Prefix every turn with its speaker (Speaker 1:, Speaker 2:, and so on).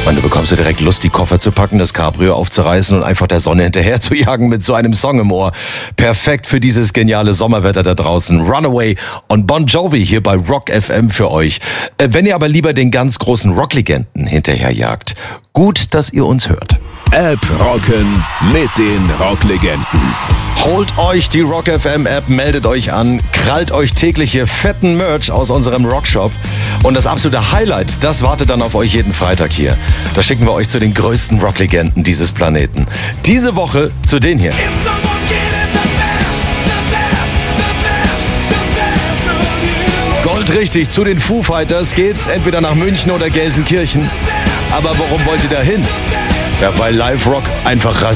Speaker 1: Man, du bekommst ja direkt Lust, die Koffer zu packen, das Cabrio aufzureißen und einfach der Sonne hinterher zu jagen mit so einem Song im Ohr. Perfekt für dieses geniale Sommerwetter da draußen. Runaway und Bon Jovi hier bei Rock FM für euch. Wenn ihr aber lieber den ganz großen Rocklegenden hinterherjagt, gut, dass ihr uns hört.
Speaker 2: App rocken mit den Rocklegenden.
Speaker 1: Holt euch die Rock FM App, meldet euch an, krallt euch tägliche fetten Merch aus unserem Rockshop. Und das absolute Highlight, das wartet dann auf euch jeden Freitag hier. Da schicken wir euch zu den größten Rocklegenden dieses Planeten. Diese Woche zu denen hier. Goldrichtig, zu den Foo Fighters geht's entweder nach München oder Gelsenkirchen. Aber warum wollt ihr da hin? Ja, weil Live Rock einfach